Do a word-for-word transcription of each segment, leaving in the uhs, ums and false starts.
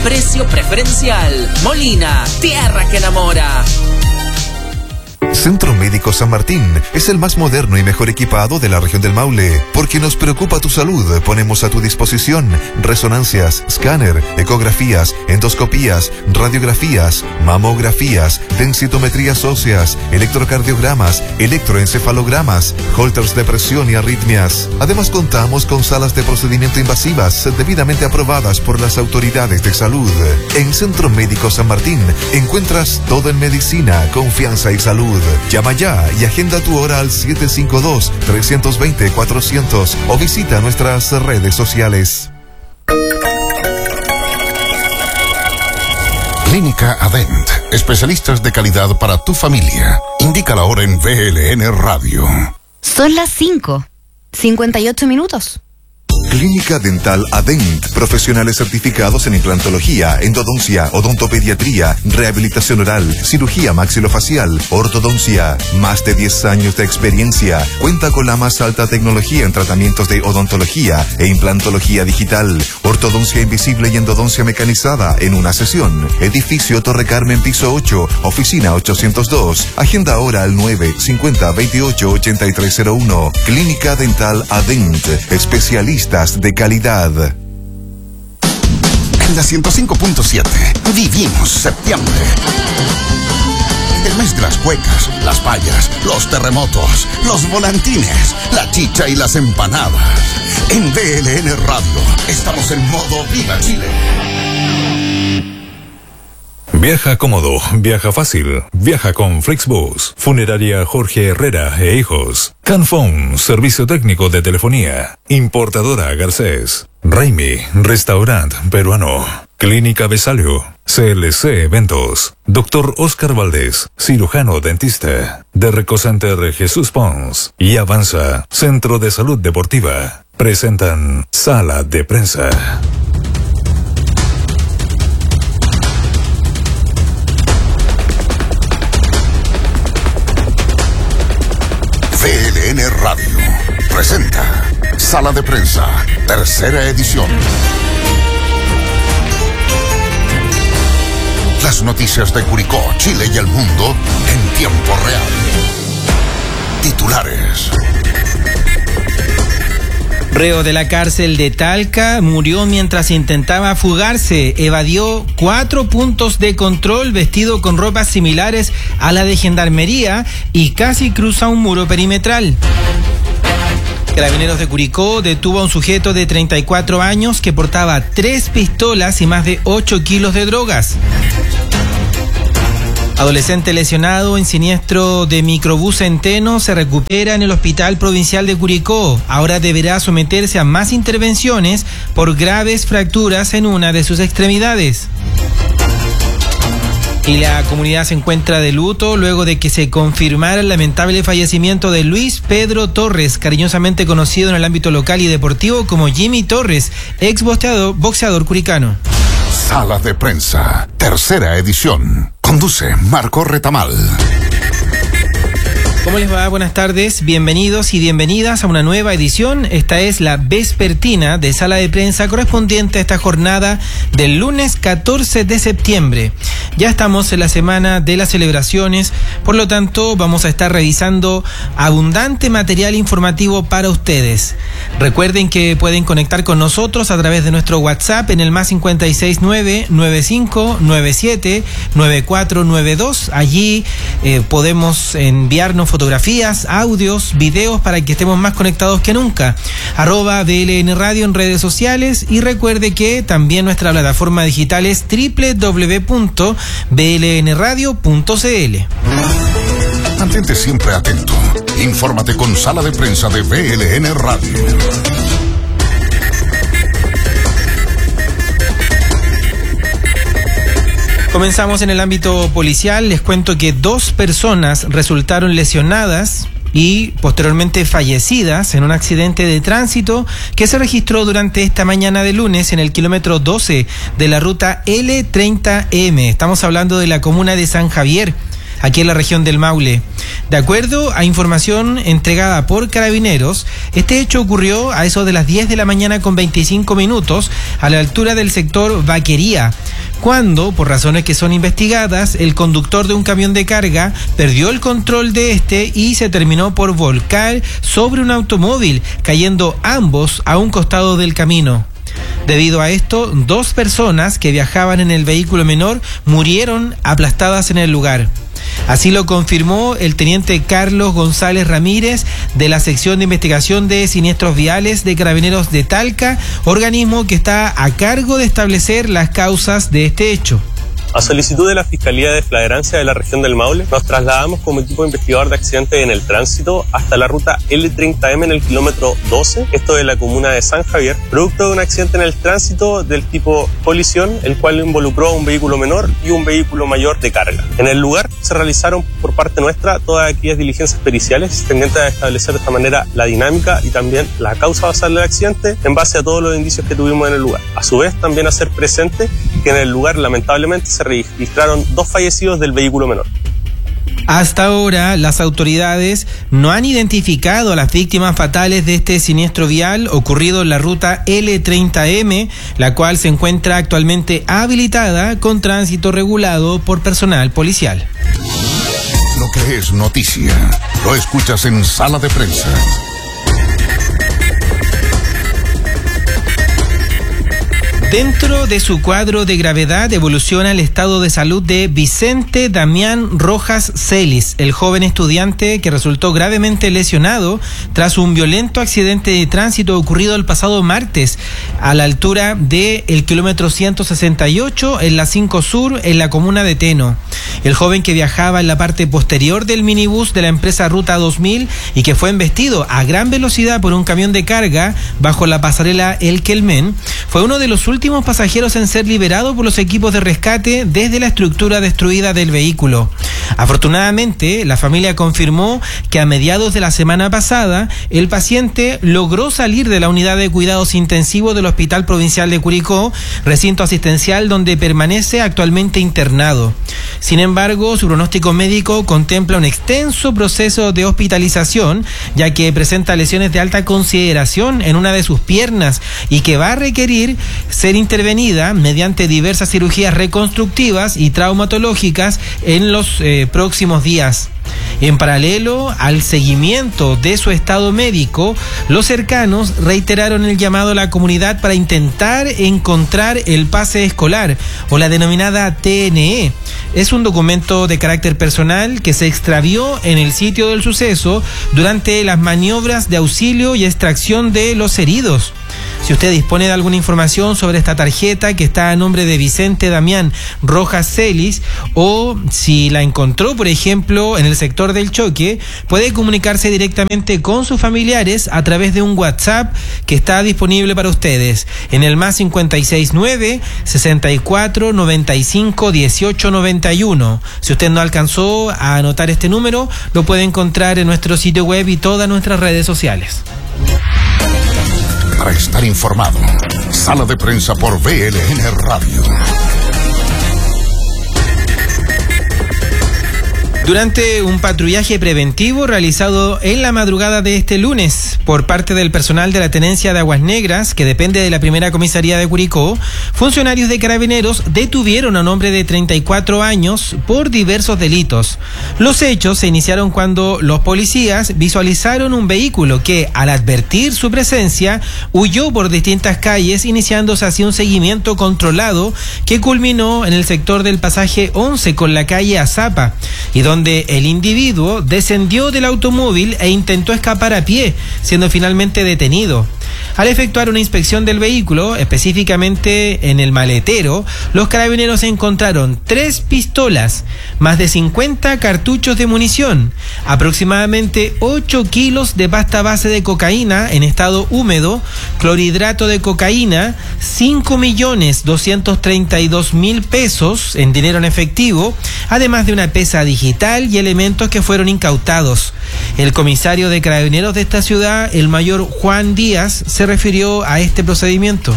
precio preferencial. Molina, tierra que enamora. Centro Médico San Martín es el más moderno y mejor equipado de la región del Maule. Porque nos preocupa tu salud, ponemos a tu disposición resonancias, escáner, ecografías, endoscopías, radiografías, mamografías, densitometrías óseas, electrocardiogramas, electroencefalogramas, holters de presión y arritmias. Además contamos con salas de procedimiento invasivas debidamente aprobadas por las autoridades de salud. En Centro Médico San Martín encuentras todo en medicina, confianza y salud. Llama ya y agenda tu hora al siete cinco dos, tres dos cero, cuatrocientos o visita nuestras redes sociales. Clínica Adent, especialistas de calidad para tu familia. Indica la hora en V L N Radio. Son las cinco, cincuenta y ocho minutos. Clínica Dental Adent, profesionales certificados en implantología, endodoncia, odontopediatría, rehabilitación oral, cirugía maxilofacial, ortodoncia. Más de diez años de experiencia. Cuenta con la más alta tecnología en tratamientos de odontología e implantología digital, ortodoncia invisible y endodoncia mecanizada en una sesión. Edificio Torre Carmen, piso ocho, oficina ochocientos dos. Agenda ahora al nueve cincuenta veintiocho ochenta y tres cero uno. Clínica Dental Adent, especialistas de calidad. En la ciento cinco punto siete vivimos septiembre. El mes de las cuecas, las payas, los terremotos, los volantines, la chicha y las empanadas. En V L N Radio estamos en modo Viva Chile. Viaja cómodo, viaja fácil, viaja con Flixbus, Funeraria Jorge Herrera e Hijos, Canfón, servicio técnico de telefonía, Importadora Garcés, Raimi, restaurante peruano, Clínica Besalio, C L C Eventos, Doctor Oscar Valdés, cirujano dentista, The Reco Center Jesús Pons y Avanza, Centro de Salud Deportiva, presentan Sala de Prensa. V L N Radio presenta Sala de Prensa, tercera edición. Las noticias de Curicó, Chile y el mundo en tiempo real. Titulares. Reo de la cárcel de Talca murió mientras intentaba fugarse. Evadió cuatro puntos de control vestido con ropas similares a la de gendarmería y casi cruza un muro perimetral. Carabineros de Curicó detuvo a un sujeto de treinta y cuatro años que portaba tres pistolas y más de ocho kilos de drogas. Adolescente lesionado en siniestro de microbús Centeno se recupera en el Hospital Provincial de Curicó. Ahora deberá someterse a más intervenciones por graves fracturas en una de sus extremidades. Y la comunidad se encuentra de luto luego de que se confirmara el lamentable fallecimiento de Luis Pedro Torres, cariñosamente conocido en el ámbito local y deportivo como Jimmy Torres, ex boxeador, boxeador curicano. Sala de Prensa, tercera edición. Conduce Marco Retamal. ¿Cómo les va? Buenas tardes, bienvenidos y bienvenidas a una nueva edición. Esta es la vespertina de Sala de Prensa correspondiente a esta jornada del lunes catorce de septiembre. Ya estamos en la semana de las celebraciones, por lo tanto vamos a estar revisando abundante material informativo para ustedes. Recuerden que pueden conectar con nosotros a través de nuestro WhatsApp en el más cinco seis nueve, nueve cinco nueve siete, nueve cuatro nueve dos. Allí eh, podemos enviarnos fotografías, audios, videos para que estemos más conectados que nunca. Arroba V L N Radio en redes sociales y recuerde que también nuestra plataforma digital es doble u doble u doble u punto v l n radio punto c l. Mantente siempre atento. Infórmate con Sala de Prensa de V L N Radio. Comenzamos en el ámbito policial. Les cuento que dos personas resultaron lesionadas y posteriormente fallecidas en un accidente de tránsito que se registró durante esta mañana de lunes en el kilómetro doce de la ruta L treinta M. Estamos hablando de la comuna de San Javier, aquí en la región del Maule. De acuerdo a información entregada por Carabineros, este hecho ocurrió a eso de las diez de la mañana con veinticinco minutos a la altura del sector Vaquería, cuando, por razones que son investigadas, el conductor de un camión de carga perdió el control de este y se terminó por volcar sobre un automóvil, cayendo ambos a un costado del camino. Debido a esto, dos personas que viajaban en el vehículo menor murieron aplastadas en el lugar. Así lo confirmó el teniente Carlos González Ramírez de la sección de investigación de siniestros viales de Carabineros de Talca, organismo que está a cargo de establecer las causas de este hecho. A solicitud de la Fiscalía de Flagrancia de la región del Maule, nos trasladamos como equipo investigador de accidentes en el tránsito hasta la ruta L treinta eme en el kilómetro doce, esto de la comuna de San Javier, producto de un accidente en el tránsito del tipo colisión, el cual involucró a un vehículo menor y un vehículo mayor de carga. En el lugar se realizaron por parte nuestra todas aquellas diligencias periciales tendientes a establecer de esta manera la dinámica y también la causa basal del accidente en base a todos los indicios que tuvimos en el lugar. A su vez, también hacer presente que en el lugar lamentablemente se registraron dos fallecidos del vehículo menor. Hasta ahora, las autoridades no han identificado a las víctimas fatales de este siniestro vial ocurrido en la ruta L treinta eme, la cual se encuentra actualmente habilitada con tránsito regulado por personal policial. Lo que es noticia, lo escuchas en Sala de Prensa. Dentro de su cuadro de gravedad evoluciona el estado de salud de Vicente Damián Rojas Celis, el joven estudiante que resultó gravemente lesionado tras un violento accidente de tránsito ocurrido el pasado martes a la altura del kilómetro ciento sesenta y ocho en la cinco Sur, en la comuna de Teno. El joven, que viajaba en la parte posterior del minibús de la empresa Ruta dos mil y que fue embestido a gran velocidad por un camión de carga bajo la pasarela El Quelmen, fue uno de los últimos últimos pasajeros en ser liberados por los equipos de rescate desde la estructura destruida del vehículo. Afortunadamente, la familia confirmó que a mediados de la semana pasada, el paciente logró salir de la unidad de cuidados intensivos del Hospital Provincial de Curicó, recinto asistencial donde permanece actualmente internado. Sin embargo, su pronóstico médico contempla un extenso proceso de hospitalización, ya que presenta lesiones de alta consideración en una de sus piernas y que va a requerir ser intervenida mediante diversas cirugías reconstructivas y traumatológicas en los eh, próximos días. En paralelo al seguimiento de su estado médico, los cercanos reiteraron el llamado a la comunidad para intentar encontrar el pase escolar o la denominada T N E. Es un documento de carácter personal que se extravió en el sitio del suceso durante las maniobras de auxilio y extracción de los heridos. Si usted dispone de alguna información sobre esta tarjeta que está a nombre de Vicente Damián Rojas Celis, o si la encontró, por ejemplo, en el sector del choque, puede comunicarse directamente con sus familiares a través de un WhatsApp que está disponible para ustedes en el más cincuenta y seis nueve, sesenta y cuatro, noventa y cinco, dieciocho noventa y uno. Si usted no alcanzó a anotar este número, lo puede encontrar en nuestro sitio web y todas nuestras redes sociales. Para estar informado, Sala de Prensa por B L N Radio. Durante un patrullaje preventivo realizado en la madrugada de este lunes por parte del personal de la Tenencia de Aguas Negras, que depende de la Primera Comisaría de Curicó, funcionarios de Carabineros detuvieron a un hombre de treinta y cuatro años por diversos delitos. Los hechos se iniciaron cuando los policías visualizaron un vehículo que, al advertir su presencia, huyó por distintas calles, iniciándose así un seguimiento controlado que culminó en el sector del pasaje once con la calle Azapa, y donde el individuo descendió del automóvil e intentó escapar a pie, siendo finalmente detenido. Al efectuar una inspección del vehículo, específicamente en el maletero, los carabineros encontraron tres pistolas, más de cincuenta cartuchos de munición, aproximadamente ocho kilos de pasta base de cocaína en estado húmedo, clorhidrato de cocaína, cinco millones doscientos treinta y dos mil pesos en dinero en efectivo, además de una pesa digital y elementos que fueron incautados. El comisario de Carabineros de esta ciudad, el mayor Juan Díaz, se refirió a este procedimiento.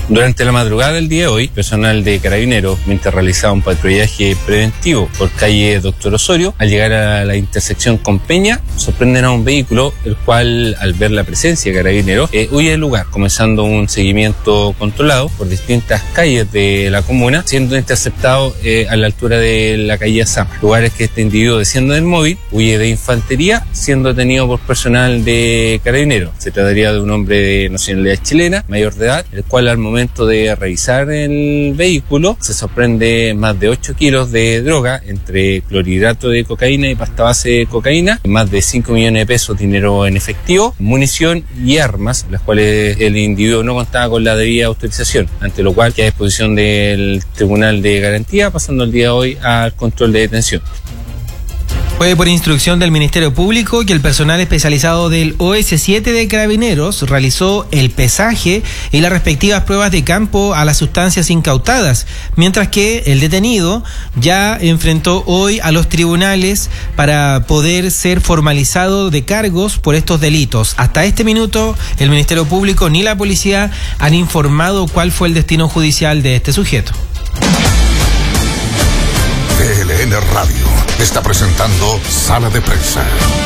Durante la madrugada del día de hoy, personal de Carabineros, mientras realizaba un patrullaje preventivo por calle Doctor Osorio, al llegar a la intersección con Peña, sorprenden a un vehículo, el cual, al ver la presencia de Carabineros, eh, huye del lugar, comenzando un seguimiento controlado por distintas calles de la comuna, siendo interceptado eh, a la altura de la calle Sama. Lugares que este individuo desciende del móvil, huye de infantería, siendo detenido por personal de Carabineros. Se trataría de un hombre de nacionalidad chilena, mayor de edad, el cual al momento de revisar el vehículo se sorprende más de ocho kilos de droga, entre clorhidrato de cocaína y pasta base de cocaína, más de cinco millones de pesos dinero en efectivo, munición y armas, las cuales el individuo no contaba con la debida autorización, ante lo cual queda a disposición del Tribunal de Garantía, pasando el día de hoy al control de detención. Fue por instrucción del Ministerio Público que el personal especializado del O S siete de Carabineros realizó el pesaje y las respectivas pruebas de campo a las sustancias incautadas, mientras que el detenido ya enfrentó hoy a los tribunales para poder ser formalizado de cargos por estos delitos. Hasta este minuto, el Ministerio Público ni la policía han informado cuál fue el destino judicial de este sujeto. T L N Radio está presentando Sala de Prensa.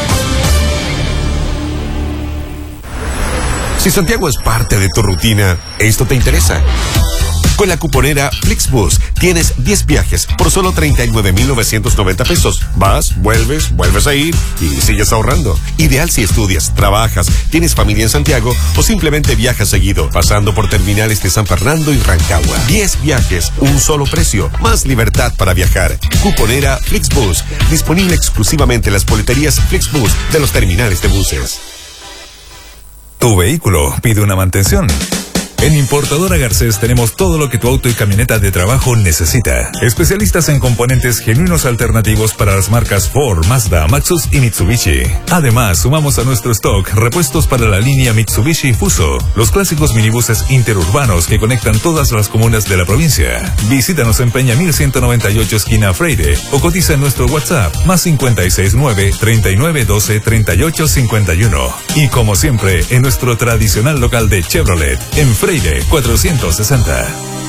Si Santiago es parte de tu rutina, esto te interesa. Con la cuponera Flixbus tienes diez viajes por solo treinta y nueve mil novecientos noventa pesos. Vas, vuelves, vuelves a ir y sigues ahorrando. Ideal si estudias, trabajas, tienes familia en Santiago o simplemente viajas seguido, pasando por terminales de San Fernando y Rancagua. diez viajes, un solo precio, más libertad para viajar. Cuponera Flixbus, disponible exclusivamente en las boleterías Flixbus de los terminales de buses. Tu vehículo pide una mantención. En Importadora Garcés tenemos todo lo que tu auto y camioneta de trabajo necesita. Especialistas en componentes genuinos alternativos para las marcas Ford, Mazda, Maxus y Mitsubishi. Además, sumamos a nuestro stock repuestos para la línea Mitsubishi Fuso, los clásicos minibuses interurbanos que conectan todas las comunas de la provincia. Visítanos en Peña mil ciento noventa y ocho esquina Freire o cotiza en nuestro WhatsApp más cincuenta y seis nueve, treinta y nueve doce, treinta y ocho cincuenta y uno. Y como siempre, en nuestro tradicional local de Chevrolet, en Freire cuatrocientos sesenta.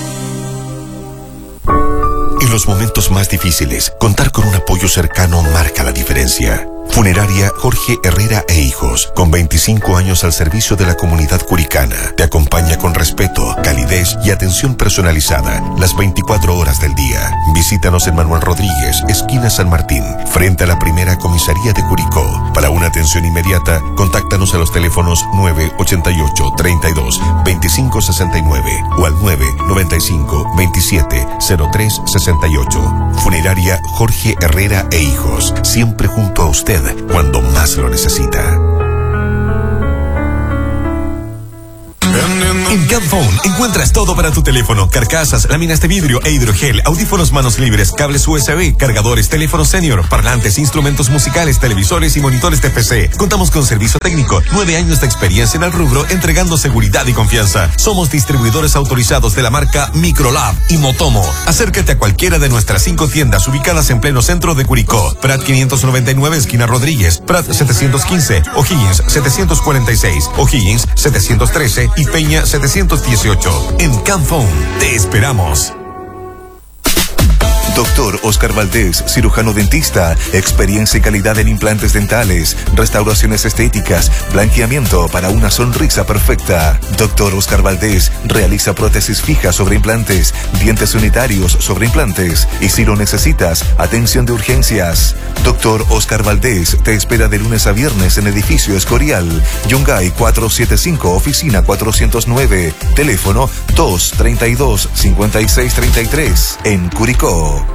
En los momentos más difíciles, contar con un apoyo cercano marca la diferencia. Funeraria Jorge Herrera e Hijos, con veinticinco años al servicio de la comunidad curicana, te acompaña con respeto, calidez y atención personalizada las veinticuatro horas del día. Visítanos en Manuel Rodríguez, esquina San Martín, frente a la primera comisaría de Curicó. Para una atención inmediata, contáctanos a los teléfonos nueve ochenta y ocho, treinta y dos, veinticinco sesenta y nueve o al nueve noventa y cinco, veintisiete, cero tres sesenta y ocho. Funeraria Jorge Herrera e Hijos, siempre junto a usted cuando más lo necesita. En Camphone encuentras todo para tu teléfono: carcasas, láminas de vidrio e hidrogel, audífonos manos libres, cables U S B, cargadores, teléfonos senior, parlantes, instrumentos musicales, televisores y monitores de P C. Contamos con servicio técnico, nueve años de experiencia en el rubro, entregando seguridad y confianza. Somos distribuidores autorizados de la marca Microlab y Motomo. Acércate a cualquiera de nuestras cinco tiendas ubicadas en pleno centro de Curicó: Prat quinientos noventa y nueve esquina Rodríguez, Prat setecientos quince, O'Higgins setecientos cuarenta y seis, O'Higgins setecientos trece y Peña setecientos dieciocho. En Camphone te esperamos. Doctor Oscar Valdés, cirujano dentista, experiencia y calidad en implantes dentales, restauraciones estéticas, blanqueamiento para una sonrisa perfecta. Doctor Oscar Valdés realiza prótesis fijas sobre implantes, dientes unitarios sobre implantes y, si lo necesitas, atención de urgencias. Doctor Oscar Valdés te espera de lunes a viernes en edificio Escorial, Yungay cuatrocientos setenta y cinco, oficina cuatrocientos nueve, teléfono dos treinta y dos, cincuenta y seis treinta y tres, en Curicó.